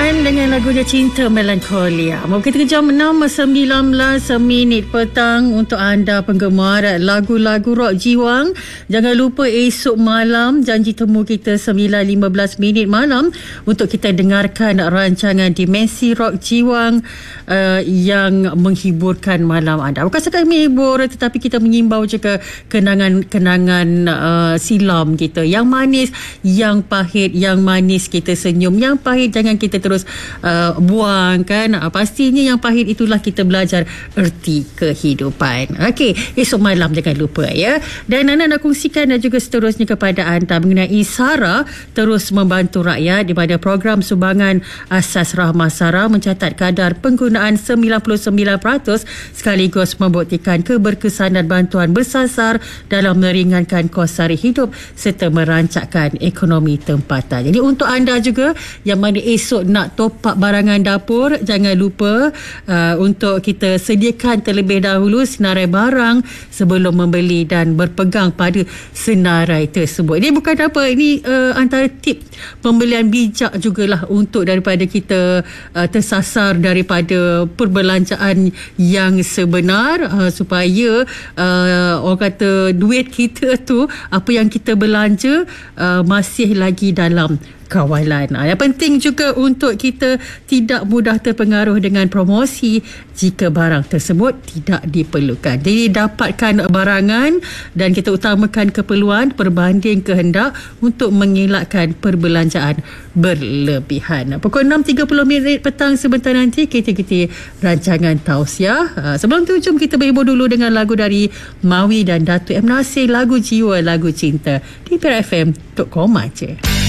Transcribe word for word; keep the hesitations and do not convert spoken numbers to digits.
Johan dengan lagunya Cinta Melankolia. Mau kita ke jam enam sembilan belas minit petang untuk anda penggemar lagu-lagu rock jiwang. Jangan lupa esok malam janji temu kita sembilan lima belas minit malam untuk kita dengarkan rancangan Dimensi Rock Jiwang uh, yang menghiburkan malam anda. Bukan sekadar menghibur, tetapi kita mengimbau juga kenangan-kenangan uh, silam kita. Yang manis, yang pahit, yang manis kita senyum, yang pahit jangan kita terus uh, buang kan. Uh, pastinya yang pahit itulah kita belajar erti kehidupan. Okey, esok malam jangan lupa ya. Dan Nana nak kongsikan dan juga seterusnya kepada anda mengenai SARA terus membantu rakyat di mana program sumbangan asas Rahmah SARA mencatat kadar penggunaan sembilan puluh sembilan peratus sekaligus membuktikan keberkesanan bantuan bersasar dalam meringankan kos sara hidup serta merancangkan ekonomi tempatan. Jadi untuk anda juga yang mana esok nak top up barangan dapur, jangan lupa uh, untuk kita sediakan terlebih dahulu senarai barang sebelum membeli dan berpegang pada senarai tersebut. Ini bukan apa, ini uh, antara tip pembelian bijak jugalah untuk daripada kita uh, tersasar daripada perbelanjaan yang sebenar, uh, supaya uh, orang kata duit kita tu, apa yang kita belanja uh, masih lagi dalam kawalan. Yang penting juga untuk kita tidak mudah terpengaruh dengan promosi jika barang tersebut tidak diperlukan. Jadi dapatkan barangan dan kita utamakan keperluan berbanding kehendak untuk mengelakkan perbelanjaan berlebihan. Pukul enam tiga puluh minit petang sebentar nanti kita ikuti rancangan tausiah. Sebelum tu jom kita berhibur dulu dengan lagu dari Mawi dan Datuk M. Nasir, lagu Jiwa, lagu Cinta di P R F M dot com aja.